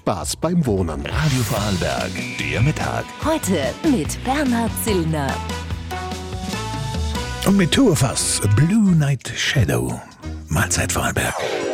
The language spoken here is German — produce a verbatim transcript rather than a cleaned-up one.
Spaß beim Wohnen. Radio Vorarlberg, der Mittag. Heute mit Bernhard Zillner. Und mit Tourfass Blue Night Shadow. Mahlzeit Vorarlberg.